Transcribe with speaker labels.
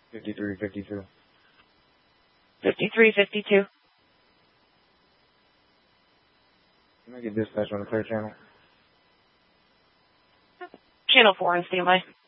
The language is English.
Speaker 1: 5352.
Speaker 2: 5352.
Speaker 1: Can I get dispatch on the clear channel?
Speaker 2: Channel 4 on standby.